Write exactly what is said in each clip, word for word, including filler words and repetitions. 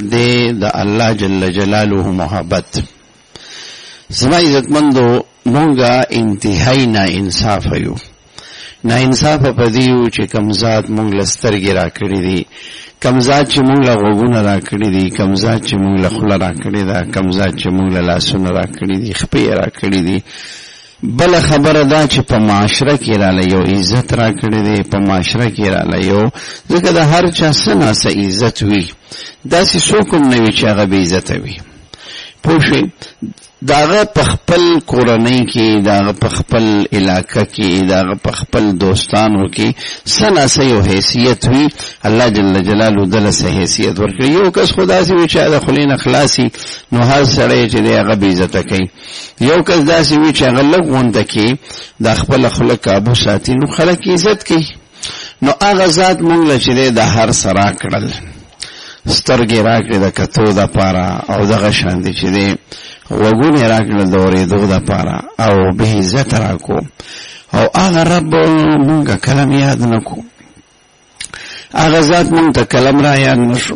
دے دا اللہ جل جلالہ محبت. زما عزتمندو مونگا انتہائی نا انصاف یو. نا انصاف پدیو چې کمزاد مونگ لسترگی را کردی دی، کمزاد چې مونگ لغوگون را کردی دی، کمزاد چې مونگ لخل را کردی دا، کمزاد چې مونگ للاسون را کردی دی، خپی را کردی دی. بل خبر دا چې په معاشره کې را لیو عزت را کړی دی، په معاشره کې را لیو ځکه د هر چا سنا سه عزت وي، داسې څوک هم نه وي چې هغه بې عزته وي. پوه شوې؟ د هغه په خپل کورنۍ کې، د هغه په خپل علاقه کې، د هغه په خپل دوستانو کې سنا سه یو حیثیت وي. الله جل جلاله دله سه حیثیت ورکړي. یو کس خو داسې وي چې د خولې نه خلاصي نو هر سړی چې دی هغه بې عزته کوي. یو کس داسې وي چې هغه لږ غونډه کې د خپله خوله کابو ساتي نو خلک عزت کوي. نو هغه ذات مونږ له چې دی د هر څه راکړل، سترګې راکړې د کتو دپاره، او دغه شان دی چې دی غوږونه راکړل د اورېدو دپاره، او بې عزت راکو. او هغه رب مونږه کلم یاد نه کو، هغه ذات مونږ ته کلم را یاد نه شو.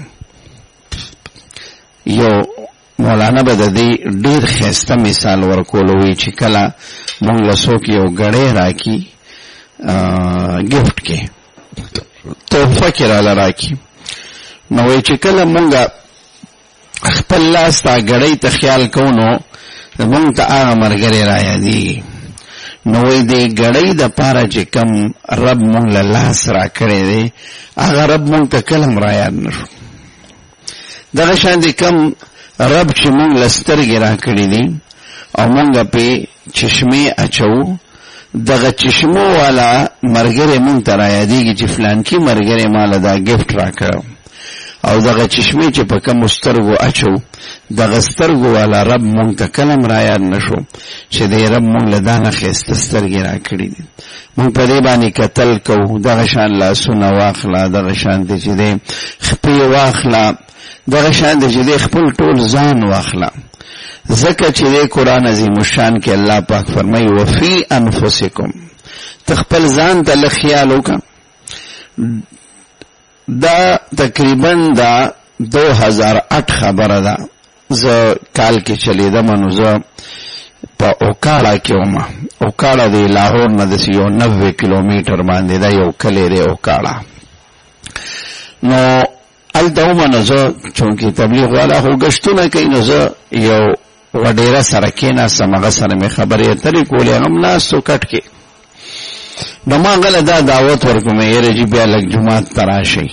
یو مولانا به د دې ډېر ښایسته مثال ورکولو وی چې کله مونږ له څوک یو ګړی راکي ګفټ کې تحفه کې راله راکي، نو وی چې کله مونږه خپل لاس ته ګړی ته خیال کوو نو مونږ ته هغه ملګری را یادېږي. نو وی دې ګړی دپاره چې کم رب مونږ له لاس را کړی دی هغه رب مونږ ته کله هم را یاد نه شو. دغه شان دی کم رب چې مونږ له سترګې را کړي دي او مونږ پې چشمې اچوو، دغه چشمو والا ملګری مونږ ته را یادېږي چې فلانکي ملګری ماله دا ګفټ را کړو. او دغه چشمې چې په کومو سترګو اچو دغه سترګو والا رب مونږ ته کله هم را یاد نه شو چې دی رب مونږ له دا نه ښایسته سترګې را کړي دي. مونږ په دې باندې کتل کوو، دغه شان لاسونه واخله، دغه شان دی چې دی خپې واخله، دغه شان دی چې دی خپل ټول ځان واخله. ځکه چې دی قرآن عظیم الشان کې الله پاک فرمایي وفي انفسکم، ته خپل ځان ته لږ خیال وکړه. دا تقریبا دا دو هزار اٹھ خبره ده. زه کال کې چلیدم نو زه په اوکاړه کې وم. اوکاړه د لاهور نه داسې یو نوي کیلومیټر باندې ده یو کلی دی اوکاړه. نو هلته وم نو زه چونکې تبلیغ والا خو ګشتونه کوي نو زه یو وډیره سره کېناستم، هغه سره مې خبرې اترې کولې، هغه هم ناستو کټ کې. نو ما هغه له دا دعوت ورکوم یاره جي بیا لږ جومات ته راشئ.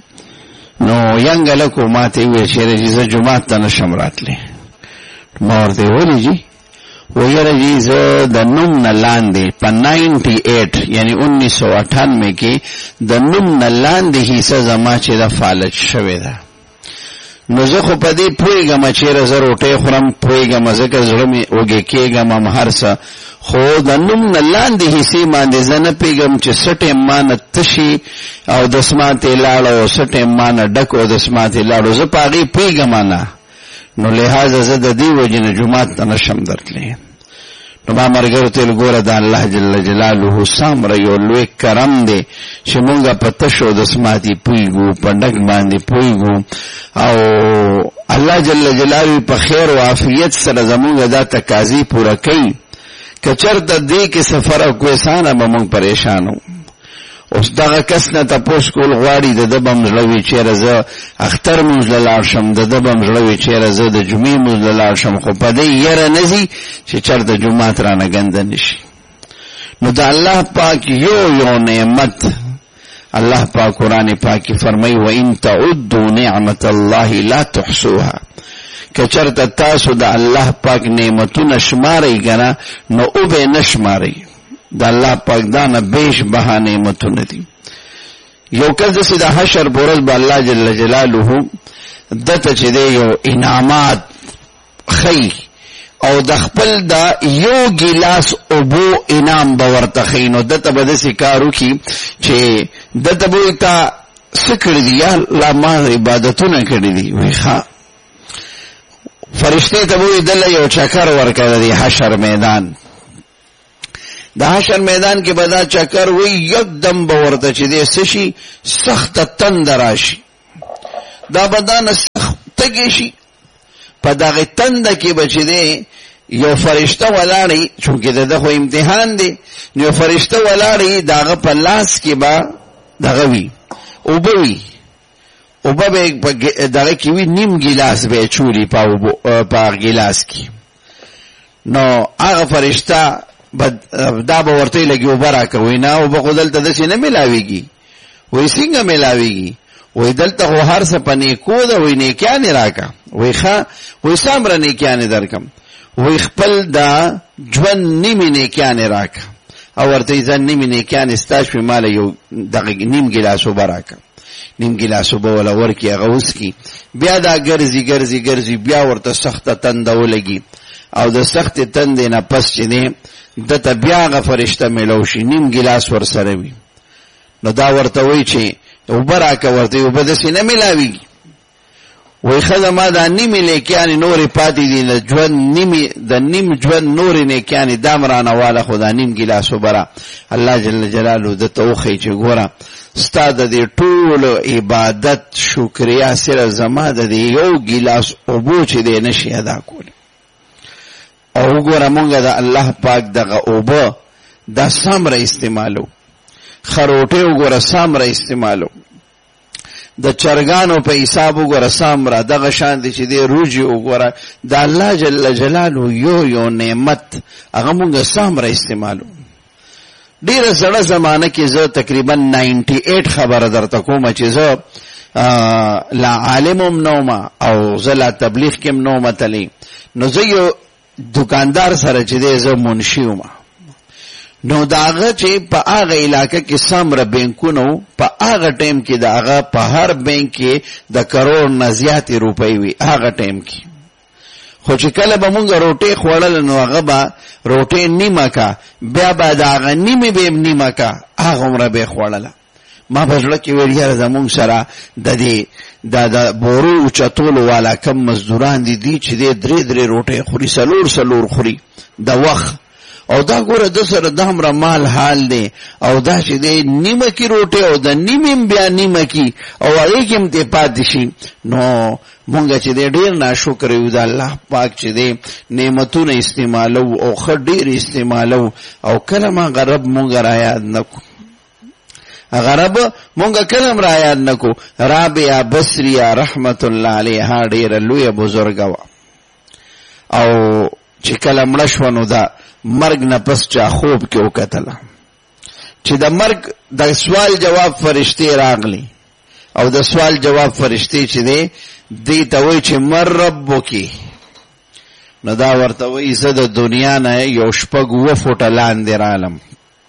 نو ینګ هلک ما ته یې وویل چې یاره جي زه جومات ته نشم راتلی. ما ورته ولې جي؟ و یاره جي زه د نوم نه لاندې په ناینټي ایټ یعنی انیس سو اٹھانوے کې د نوم نه لاندې حصه زما چې ده فالج شوې ده. نو زه خو په دې پوهېږم چېرې زه روټۍ خورم، پوهېږم ځکه زړه مې وږې کېږم هم هر څه، خو د نوم نه لاندې حصې باندې زه نه پوهېږم چې څه ټایم ما نه تشي او دسماتې لاړ او څه ټایم ما نه ډک او دسماتې لاړو، زه په هغې پوهېږم نه. نو لحاظه زه د دې وجې نه جومات ته نشم درتلی. نو ما ملګرو ته ویل ګوره د الله جل جلاله څومره یو لوی کرم دی چې مونږ په تشو دسماتې پوهېږو، په ډک باندې پوهېږو، او الله جل جلاله په خیر و عافیت سره زمونږ دا تقاضې پوره کوي. که چرته دې کې سفر او کوهستانه به مونږ پریشانو. اوس دغه کس نه تپوس کول غواړي د ده به م زړه وي چېرې زه اختر مونځ له لاړ شم، د ده به م زړه وي چېرې زه د جمعې مونځ له لاړ شم، خو په دې یره نه ځي چې چېرته جومات رانه ګنده نه شي. نو د الله پاک یو یو نعمت الله پاک قرآن پاک کې فرمایي وَإِن تَعُدُّوا نِعْمَةَ اللَّهِ لَا تُحْصُوهَا. که چرته تاسو د الله پاک نعمتونه شمارئ کنه نو او به نه شمارئ. د الله پاک دا نه بیش بها نعمتونه دي. یو کس داسې د حشر په ورځ به الله جل جلاله دته چې دی یو انعامات ښیي او د خپل دا یو ګیلاس اوبو انعام به ورته ښیي، نو دته به داسې کار وکړي چې دته به وایي تا څه کړي دي؟ یا الله ما عبادتونه کړي دي. وایي ښه. فرشتې ته به وایي دله یو چکر ورکړه د حشر میدان. د حشر میدان کې به دا چکر وایي یکدم به ورته چې دی څه شي سخته تنده راشي، دا به دا نه سخت تګي شي په دغه تنده کې بچی دی یو فرشته ولاړی چونکې دغه خو امتحان دی نو فرشته ولاړی دغه په لاس کې با دغه وی او بوي او به دغه کې وی نیم ګلاس به چوری پاو په ګلاس کې نو هغه فرشته دا به ورته لګي او برا کوي نه او به خدل ته دسي نه ملاويږي وای څنګه ملاويږي وای دلته هو هر څه پني کو دا وای نه کیانه راکا وای ښا وای سامره نه کیانه درکم وای خپل دا ژوند نیمه نه کیانه راکا او ورته ځن نیمه نه کیانه استاش په مال یو دغه نیم ګلاس او براکا نیم ګلاس او ولا ورکی غوس کی بیا دا ګرځي ګرځي ګرځي بیا ورته سخته تنده ولګي او د سخت تندې نه پس چې نه د ته بیا غ فرشته ملو شي نیم ګلاس ور سره وي نو دا ورته وای چې وبراکه ورته وبدسې نه ملاويږي وای خدما دا نیمه لیکانه نور پاتې دي نه ژوند نیمه د نیم ژوند نور نه کانه دامرانه والا خدا نیم ګلاس وبرا الله جل جلاله د توخی چې ګوره ستاد دې ټول عبادت شکریا سره زما د یو ګلاس او بو چې دې نشي ادا کول او ګوره مونږ د الله پاک دغه اوبه د سمره استعمالو خروټه وګوره سمره استعمالو د چرګانو په حساب وګوره سمره دغه شان دي چې د روجي وګوره د الله جل جلاله یو یو نعمت هغه مونږ سمره استعمالو ډیره زړه زمانہ کې زه تقریبا अट्ठानवे خبره درته کوم چې زه لا عالمم نوما او زه لا تبلیغ کې نومه تلی نو زه یو دکاندار سره چې دې زه منشي وم نو داغه چې په هغه علاقې کې سمره بانکونو په هغه ټیم کې داغه په هر بانک کې د کروڑ نه زیاتې روپۍ وي هغه ټیم کې خو چې کله به مونږ روټي خوړل نو هغه به روټي نیمه کا بیا به داغه نیمه به نیمه کا هغه عمره به خوړل ما په ځل کې ویل زمونږ سره د دې د بورو او چتولو والا کم مزدوران دي دي چې دې درې درې روټي خوري سلور سلور خوري د وخت او دا ګوره د سره د همره مال حال دی او دا چې دی نیمه کی روټي او د نیمم بیا نیمه کی او هغه کې هم ته پاتې شي نو مونږ چې دی ډیر ناشکر یو د الله پاک چې دی نعمتونه استعمالو او خډیر استعمالو او کله ما غرب مونږ را یاد نکو غرب مونږ کلم را یاد نکو رابعه بصریه رحمت الله علیها ډیر لوی بزرګ وا او چې کله مړ شو نو دا مرګ نه پس چا خوب کې وکتل چې د مرګ د سوال جواب فرشتي راغلي او د سوال جواب فرشتي چې دی دې ته وایي چې مر ربکی نو دا ورته وایي زه د دنیا نه یو شپږ و فوټه لاندې رالم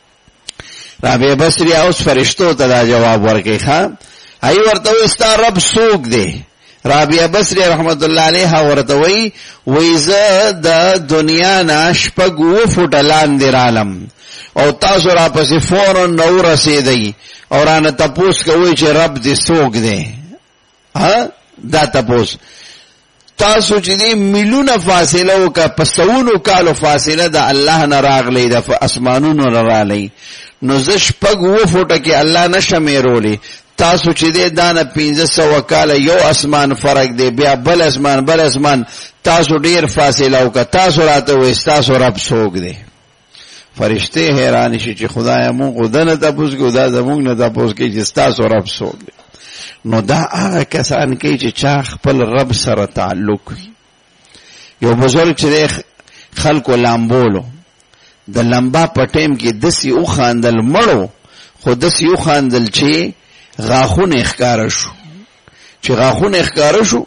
رابعه بصری اوس فرشتو ته دا جواب ورکړي ښا هی ورته وایي ستا رب څوک دی رابعه بصری رحمت الله علیها ورته وایي وایي زه د دنیا نه شپږ و فوټه لاندې رالم او تاسو را پسې فورا نو رسیدئ او رانه تپوس کوي چې رب دې څوک دی ها دا تپوس تاسو چې دې ملونه فاصله او کا پسونو کالو فاصله د الله نه راغلی د اسمانونو نه راغلی نو زش پګ و فوټه کې الله نشمیرولې تاسو چې دې دانه پنځه سوه کال یو اسمان فرق دی بیا بل اسمان بل اسمان تاسو ډیر فاصله او کا تاسو راته وې تاسو رب څوک دی فرشته حیران شي چې خدای مونږ دنه تاسو کو دا زمونږ نه تاسو کې چې تاسو رب څوک دی نو دا هغه کسان کې چې چا خپل رب سره تعلق وي یو بزرګ چې خلکو لامبولو د لمبا پټیم کې دسی او خاندل مړو خو دسی او خاندل چې غاخونه ښکار شو چې غاخونه ښکار شو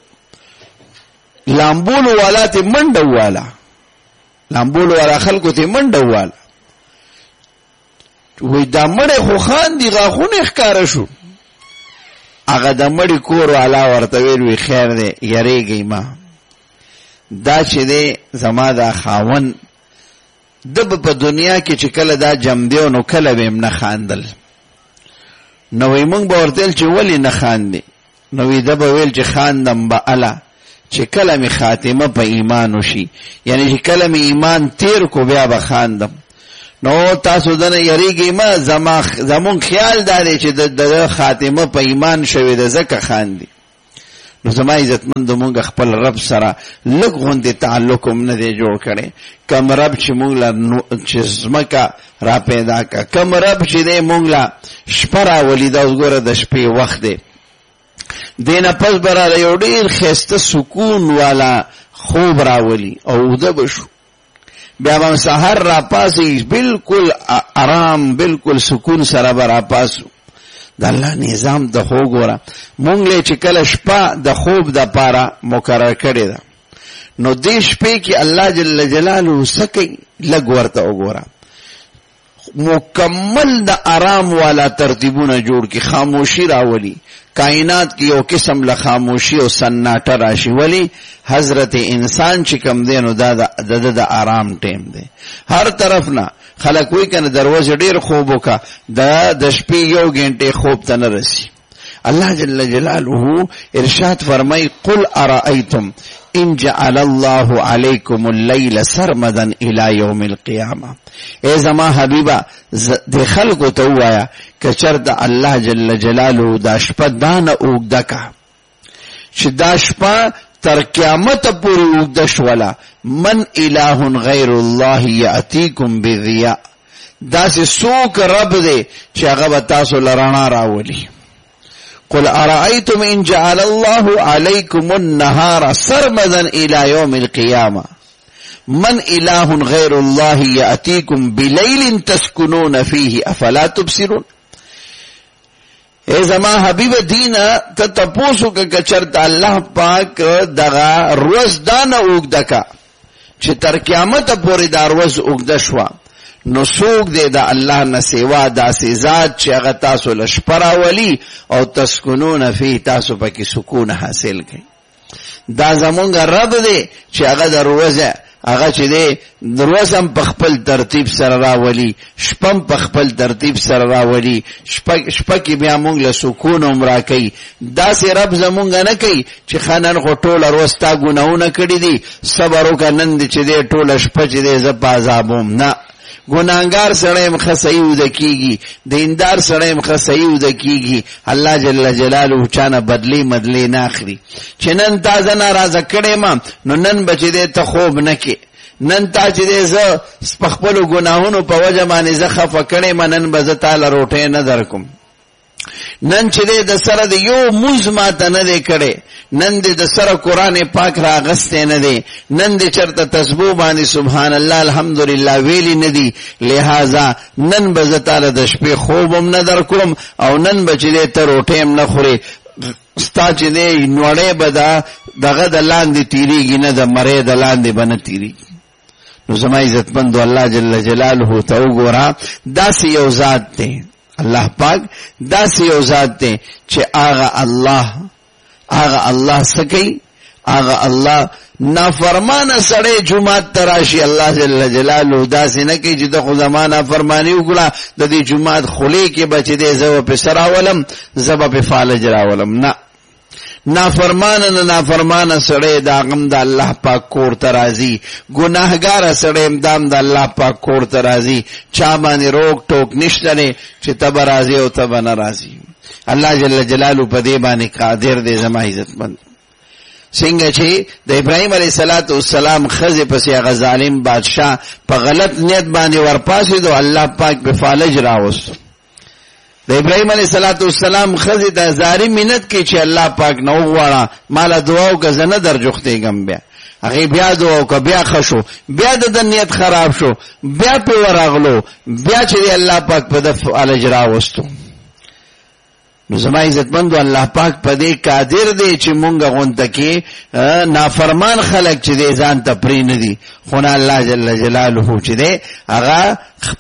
لامبولو والا ته منډه والا لامبولو والا خلکو ته منډه والا وې دا مړ خو خان دي غاخونه ښکار شو هغه د مړی کور والا ورته ویل وی خیر دی یریږي ما دا چې دی زما دا خاون د په دنیا کې چې کله دا جم دیو نو کله به نه خاندل نو وی مونږ به ورتل چې ولی نه خاندي نو وی د به ویل چې خاندم به الا چې کله می خاتمه په ایمان وشي یعنی چې کله می ایمان تیر کو بیا به خاندم نو تاسو دنه یریږي ما زما زمون خیال داري چې د خاتمه په ایمان شوي د زکه خاندي نو زما عزتمند مونږ خپل رب سره لږ غوندې تعلق هم نه دی جوړ کړی. کم رب چې مونږ له چې ځمکه را پیدا کا، کم رب چې دی مونږ له شپه راولي، دا اوس ګوره د شپې وخت دی، دینه پس به راله یو ډېر ښایسته سکون والا خوب راولي او اوده به شو، بیا به سحر را پاسي بلکل آرام بلکل سکون سره به را پاسو. د الله نظام د خو ګوره مونږ له چې کله شپه د خوب د پاره مقرر کړې ده، نو دې شپې کې الله جل جلاله سکی لږ ورته وګوره مکمل د آرام والا ترتیبونه جوړ کی، خاموشی راولي، کائنات کی یو قسم له خاموشی او سناټه راشي. ولی حضرت انسان چې کم دی نو دا د د آرام ټیم دی، هر طرف نه خلک وی کنه دروازه ډیر خوب وکا، دا د شپې یو غنټه خوب ته نه رسی. الله جل جلاله ارشاد فرمای قل ارائیتم ان جعل الله علیکم اللیل سرمدا الی یوم القیامه. اے زما حبیبا د خلکو ته وایا کچر د الله جل جلاله دا شپه دانه اوږده کا چې دا شپه تر قیامت پورې اوږده شوله، من اله غیر الله یاتیکم بضیاء، داسې څوک رب دی چې هغه به تاسو له رڼا راولي. قل ارائیتم ان جعل الله علیکم النهار سرمدا الی یوم القیامه من اله غیر الله یاتیکم بلیل تسکنون فیه افلا تبصرون. اے زما حبیب دینا ته تپوسو که کچرت الله پاک دغه روز دانه اوږده کا چې تر قیامت پورې دا روز اوږده شوه، نو څوک دی د الله نه سوا داسې ذات چې هغه تاسو له شپه راولي او تسکنون فیه، تاسو پکې سکون حاصل کړئ. دا زمونږ رب دی چې هغه د روزه هغه چې دی دروازه هم په خپل ترتیب سره راولي، شپه هم په خپل ترتیب سره راولي، شپه کې بیا مونږ له سکون هم راکوي. داسې رب زمونږ نه کوي چې ښه نن خو ټوله روز تا ګناهونه کړي دي، صبر وکړه نن دې چې دی ټوله شپه چې دی زه په عذاب وم. نه، ګناهګار سړی هم ښه صحیح اوده کېږي، دیندار سړی هم ښه صحیح اوده کېږي. الله جل جلاله چانه بدلی مدلی نه اخلي چې نن تا زه ناراضه کړی ما، نو نن به چې دی ته خوب نه کې، نن تا چې دی زه په خپلو ګناهونو په وجه باندې زه خفه کړی ما، نن به زه تا له روټۍ نه در کوم. نن چې دی د سره د یو موز ماته نه دی کړی، نن دی د سره قرآن پاک را اغستی نه دی، نن دی چرته تسبیح باندې سبحان الله الحمدلله ویلی نه دی، لہذا نن به زه تاله د شپې خوب هم نه در کوم او نن به چې دی ته روټۍ هم نه خورې، ستا چې دی نوړی به د دغه د لاندې تیریږي نه، د مرۍ د لاندې به نه تیریږي. نو زما عزتمندو الله جل جلاله ته وګوره، داسې یو ذات دی الله پاک، داسې یو ذات دی چې هغه الله هغه الله سکی، هغه الله نافرمانه سړی جمعات تراشي، الله جل جلاله داسې نه کوي چې د خو زما نافرماني وکړه د دې جمعات خولې کې به چې دی زه به په سر راولم، زه به په فالج راولم. نه، نافرمانه نه نافرمانه سړی دا غم د الله پاک کور ته راځي، ګناهګاره سړی امدام د الله پاک کور ته راځي، چا باندې روک ټوک نشته دی چې ته به راځي او ته به نه راځي. الله جل جلاله په دې باندې قادر دی زما عزتمند. څنګه چې د ابراهیم علیه السلام ښځې پسې هغه ظالم بادشاه په غلط نیت باندې ورپاسېدو، الله پاک به فالج راوستو. د ابراهیم علیه السلام ښځې د زاري منت کې چې الله پاک نه وغواړه ماله دعا وکړه زه نه در جوختېږم، بیا هغې بیا دعا وکړه، بیا ښه شو، بیا د ده نیت خراب شو، بیا پې ورغلو، بیا چې دی الله پاک په ده فالج راوستو. نو زما عزتمندو الله پاک په دې قادر دی چې مونږ غونته کې نافرمان خلک چې دی ځان ته پرې نه دي، خو نه الله جل جلاله چې دی هغه